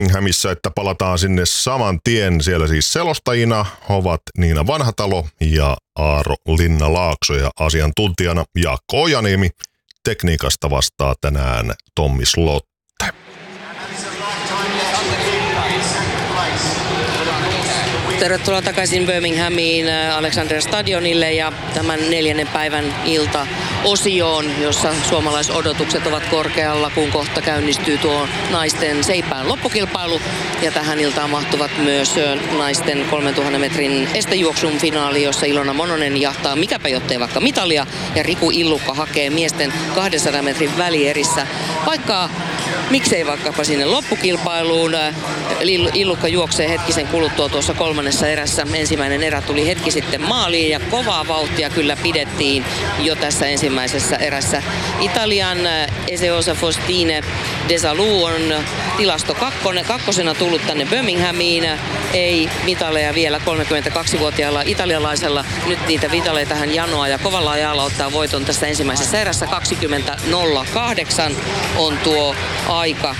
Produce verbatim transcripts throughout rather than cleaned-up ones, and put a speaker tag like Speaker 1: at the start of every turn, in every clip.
Speaker 1: Birminghamissa, että palataan sinne saman tien. Siellä siis selostajina ovat Niina Vanhatalo ja Aaro Linna-Laakso ja asiantuntijana Jaakko Ojaniemi. Tekniikasta vastaa tänään Tommi Slotte.
Speaker 2: Tervetuloa takaisin Birminghamiin Alexandria Stadionille ja tämän neljännen päivän iltaosioon, jossa suomalaisodotukset ovat korkealla, kun kohta käynnistyy tuo naisten seipään loppukilpailu. Ja tähän iltaan mahtuvat myös naisten kolmentuhannen metrin estejuoksun finaali, jossa Ilona Mononen jahtaa mikäpä jottei vaikka mitalia ja Riku Illukka hakee miesten kahdensadan metrin välierissä vaikka miksei vaikkapa sinne loppukilpailuun. Illukka juoksee hetkisen kuluttua tuossa kolmannessa erässä. Ensimmäinen erä tuli hetki sitten maaliin ja kovaa vauhtia kyllä pidettiin jo tässä ensimmäisessä erässä. Italian Eseosa Faustine Desalou on tilasto kakkonen, kakkosena tullut tänne Birminghamiin. Ei mitaleja vielä kolmekymmentäkaksivuotiaalla italialaisella. Nyt niitä mitaleja tähän janoa ja kovalla ajalla ottaa voiton tässä ensimmäisessä erässä. kaksikymmentä nolla kahdeksan on tuo aika.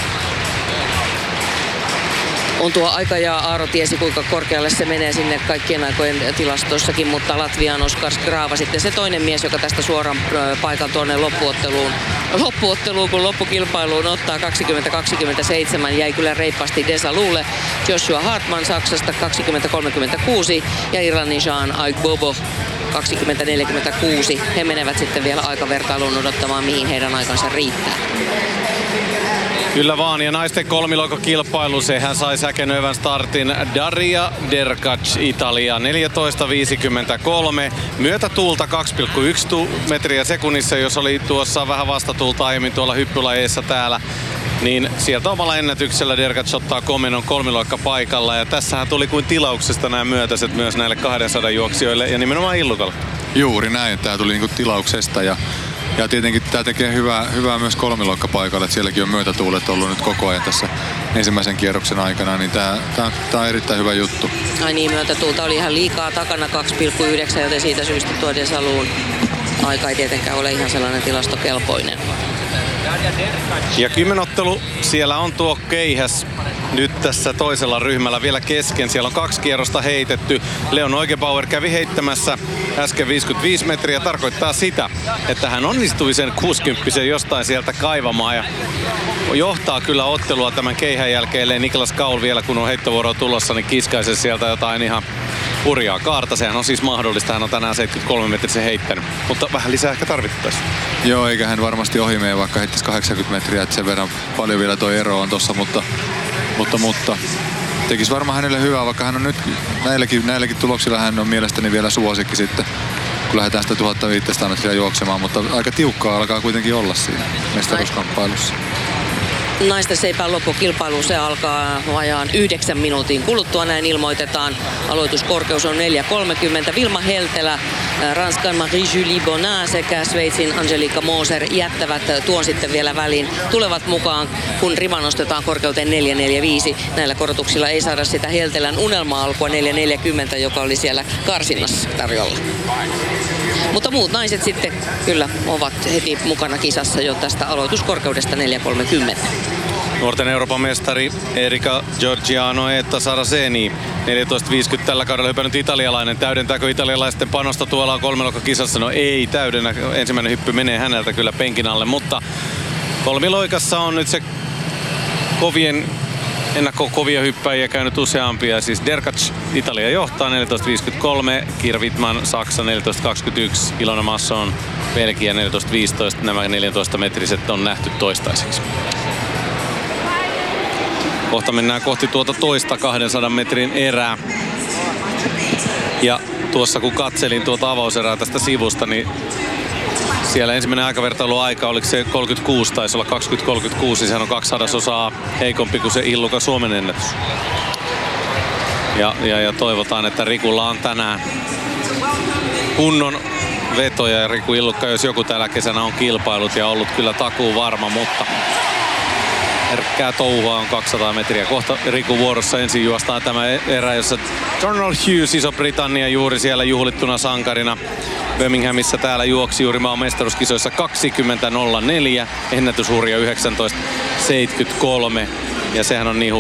Speaker 2: On tuo aika ja Aaro tiesi kuinka korkealle se menee sinne kaikkien aikojen tilastoissakin, mutta Latvian Oskars Grava sitten se toinen mies, joka tästä suoran paikan tuonne loppuotteluun, loppuotteluun kun loppukilpailuun ottaa kaksikymmentä kaksikymmentäseitsemän, jäi kyllä reippaasti Desaloulle. Joshua Hartman Saksasta kaksikymmentä kolmekymmentäkuusi ja Irlannin Jean Aigbobo kaksikymmentä neljäkymmentäkuusi. He menevät sitten vielä aikavertailuun odottamaan, mihin heidän aikansa riittää.
Speaker 3: Kyllä vaan, ja naisten kolmiloikokilpailu, sehän sai säkenöivän startin. Daria Derkac, Italia, neljätoista viisikymmentäkolme. Myötätuulta kaksi pilkku yksi metriä sekunnissa, jos oli tuossa vähän vastatuulta aiemmin tuolla hyppylajeissa täällä. Niin sieltä omalla ennätyksellä Derkac ottaa komennon kolmiloikka paikalla. Ja tässähän tuli kuin tilauksesta nämä myötäiset myös näille kahdensadan juoksijoille ja nimenomaan Illukalle.
Speaker 4: Juuri näin, tämä tuli niinku tilauksesta ja Ja tietenkin tämä tekee hyvää, hyvää myös kolmiloikkapaikalle, että sielläkin on myötätuulet ollut nyt koko ajan tässä ensimmäisen kierroksen aikana, niin tämä, tämä, tämä on erittäin hyvä juttu.
Speaker 2: Ai niin, myötätuulta oli ihan liikaa takana kaksi pilkku yhdeksän, joten siitä syystä tuo Desaluun aika ei tietenkään ole ihan sellainen tilastokelpoinen.
Speaker 3: Ja kymmenottelu, siellä on tuo keihäs nyt tässä toisella ryhmällä vielä kesken. Siellä on kaksi kierrosta heitetty. Leon Eugebauer kävi heittämässä äsken viisikymmentäviisi metriä. Tarkoittaa sitä, että hän onnistui sen kuusikymmentä jostain sieltä kaivamaan. Ja johtaa kyllä ottelua tämän keihän jälkeen. Niklas Kaul vielä, kun on heittovuoro tulossa, niin kiskaisi sieltä jotain ihan hurjaa kaarta. Sehän on siis mahdollista. Hän on tänään seitsemänkymmentäkolme metriä heittänyt. Mutta vähän lisää ehkä tarvittaisiin.
Speaker 4: Joo, eikä hän varmasti ohi mene, vaikka heittäisi kahdeksankymmentä metriä. Että sen verran paljon vielä tuo ero on tossa, mutta Mutta, mutta tekisi varmaan hänelle hyvää, vaikka hän on nyt näilläkin, näilläkin tuloksilla hän on mielestäni vielä suosikki sitten, kun lähdetään sitä tuhatviisisataa metriä juoksemaan, mutta aika tiukkaa alkaa kuitenkin olla siinä mestaruuskamppailussa.
Speaker 2: Naisten seipään loppukilpailu, se alkaa vajaan yhdeksän minuutin kuluttua, näin ilmoitetaan. Aloituskorkeus on neljä kolmekymmentä. Vilma Heltelä, Ranskan Marie-Julie Bonin sekä Sveitsin Angelika Moser jättävät tuon sitten vielä väliin. Tulevat mukaan, kun rima nostetaan korkeuteen neljä neljäkymmentäviisi. Näillä korotuksilla ei saada sitä Heltelän unelma-alkua neljä neljäkymmentä, joka oli siellä karsinnassa tarjolla. Mutta muut naiset sitten kyllä ovat heti mukana kisassa jo tästä aloituskorkeudesta neljä kolmekymmentä.
Speaker 3: Nuorten Euroopan mestari Erika Giorgiano Etta Saraceni. neljätoista viisikymmentä tällä kaudella hypännyt italialainen. Täydentääkö italialaisten panosta tuolla kolmiloikkakisassa? No ei täydennä. Ensimmäinen hyppy menee häneltä kyllä penkin alle, mutta kolmiloikassa on nyt se kovien ennakkokovia hyppäjiä käynyt useampia. Siis Derkac Italia johtaa neljätoista viisikymmentäkolme, Kira Wittmann Saksa neljätoista kaksikymmentäyksi, Ilona Masson Belgia neljätoista viisitoista. Nämä neljätoista metriset on nähty toistaiseksi. Kohta mennään kohti tuota toista kahdensadan metrin erää. Ja tuossa kun katselin tuota avauserää tästä sivusta, niin siellä ensimmäinen aikavertailuaika, oliko se kolmekymmentäkuusi, taisi olla kaksikymmentä kolmekymmentäkuusi, sehän on kaksi sadasosaa heikompi kuin se Illukan Suomen ennätys. Ja, ja, ja toivotaan, että Rikulla on tänään kunnon vetoja ja Riku Illukka, jos joku tällä kesänä on kilpailut ja ollut kyllä takuu varma, mutta herkkää touhua on kaksisataa metriä. Kohta Riku vuorossa ensin juostaan tämä erä, jossa Donald Hughes, Iso-Britannia, juuri siellä juhlittuna sankarina Birminghamissa täällä juoksi juuri maan mestaruuskisoissa kaksikymmentä nolla neljä, ennätyshurja yhdeksäntoista seitsemänkymmentäkolme ja sehän on niin